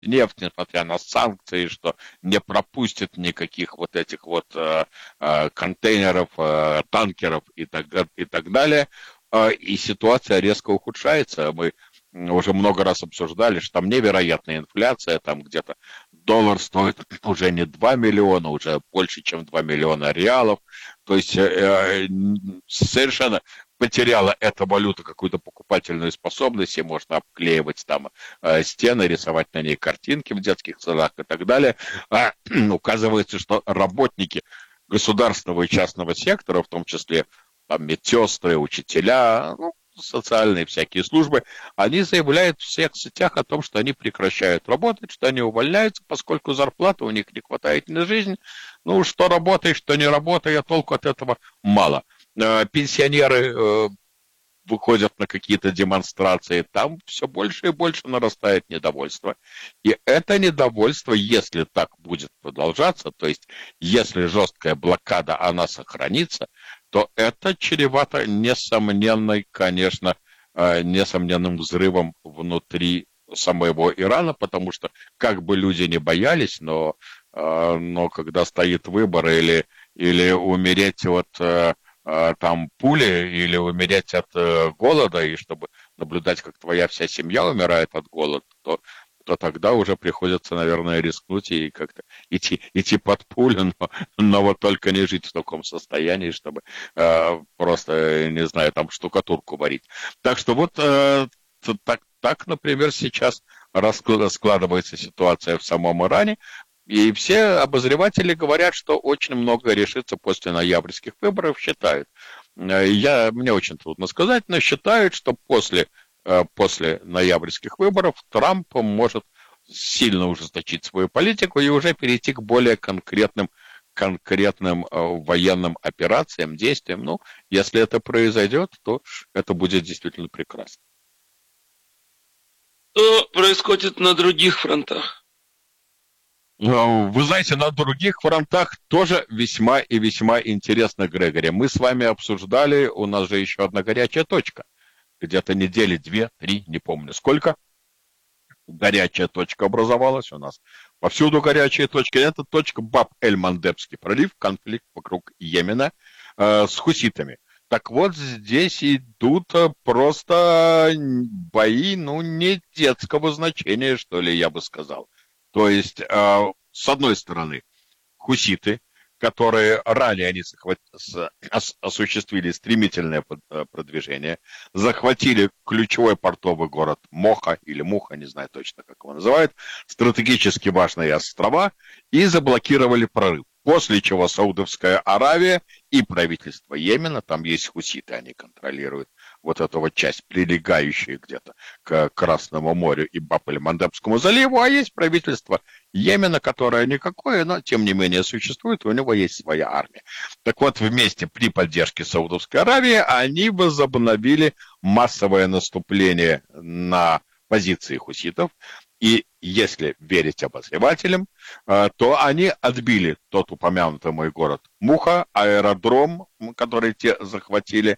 нефть, несмотря на санкции, что не пропустит никаких вот этих вот контейнеров, танкеров и так далее. И ситуация резко ухудшается. Мы уже много раз обсуждали, что там невероятная инфляция, там где-то доллар стоит уже не 2 миллиона, уже больше, чем 2 миллиона реалов. То есть совершенно потеряла эта валюта какую-то покупательную способность, и можно обклеивать там стены, рисовать на ней картинки в детских садах и так далее. Указывается, что работники государственного и частного сектора, в том числе там, медсестры, учителя, социальные всякие службы, они заявляют в всех сетях о том, что они прекращают работать, что они увольняются, поскольку зарплаты у них не хватает на жизнь. Что работаешь, что не работаешь, толку от этого мало. Пенсионеры выходят на какие-то демонстрации, там все больше и больше нарастает недовольство. И это недовольство, если так будет продолжаться, то есть если жесткая блокада, она сохранится, то это чревато несомненной, конечно, несомненным взрывом внутри самого Ирана, потому что как бы люди не боялись, но когда стоит выбор или умереть от там пули или умереть от голода, и чтобы наблюдать, как твоя вся семья умирает от голода, то тогда уже приходится, наверное, рискнуть и как-то идти под пулю, но вот только не жить в таком состоянии, чтобы просто, не знаю, там штукатурку варить. Так что вот так, например, сейчас складывается ситуация в самом Иране. И все обозреватели говорят, что очень много решится после ноябрьских выборов, считают. Мне очень трудно сказать, но считают, что после ноябрьских выборов Трамп может сильно ужесточить свою политику и уже перейти к более конкретным военным операциям, действиям. Если это произойдет, то это будет действительно прекрасно. Что происходит на других фронтах? Вы знаете, на других фронтах тоже весьма и весьма интересно, Грегори. Мы с вами обсуждали, у нас же еще одна горячая точка. Где-то недели 2-3, не помню сколько. Горячая точка образовалась у нас. Повсюду горячие точки. Это точка Баб-эль-Мандебский пролив, конфликт вокруг Йемена с хуситами. Так вот, здесь идут просто бои, не детского значения, что ли, я бы сказал. То есть, с одной стороны, хуситы, которые ранее они осуществили стремительное продвижение, захватили ключевой портовый город Моха или Муха, не знаю точно, как его называют, стратегически важные острова, и заблокировали прорыв. После чего Саудовская Аравия и правительство Йемена, там есть хуситы, они контролируют вот эту вот часть, прилегающую где-то к Красному морю и Баб-эль-Мандебскому заливу, а есть правительство Йемена, которое никакое, но тем не менее существует, у него есть своя армия. Так вот, вместе при поддержке Саудовской Аравии они возобновили массовое наступление на позиции хуситов, и если верить обозревателям, то они отбили тот упомянутый мой город Муха, аэродром, который те захватили,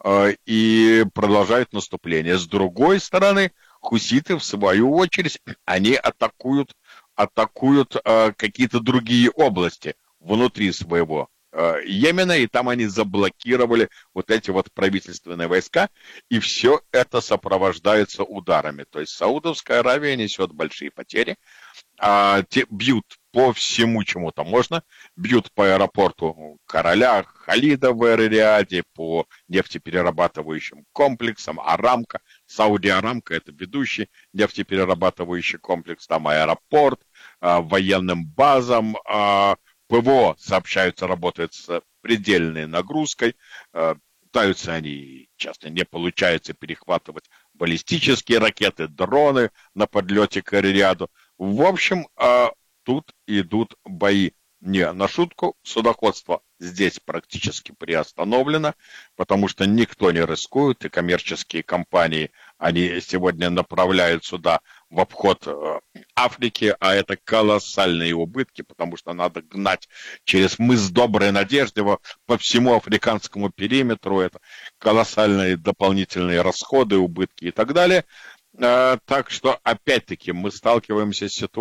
и продолжают наступление. С другой стороны, хуситы, в свою очередь, они атакуют какие-то другие области внутри своего Йемена, и там они заблокировали вот эти вот правительственные войска, и все это сопровождается ударами. То есть Саудовская Аравия несет большие потери, те бьют по всему, чему там можно, бьют по аэропорту короля Халида в Эр-Рияде, по нефтеперерабатывающим комплексам, Арамко, Сауди Арамко, это ведущий нефтеперерабатывающий комплекс, там аэропорт, военным базам, ПВО, сообщаются, работает с предельной нагрузкой. Пытаются они, часто не получается перехватывать баллистические ракеты, дроны на подлете к Эр-Рияду. В общем, тут идут бои не на шутку. Судоходство здесь практически приостановлено, потому что никто не рискует, и коммерческие компании, они сегодня направляют сюда в обход Африки, а это колоссальные убытки, потому что надо гнать через мыс Доброй Надежды по всему африканскому периметру, это колоссальные дополнительные расходы, убытки и так далее. Так что, опять-таки, мы сталкиваемся с ситуацией,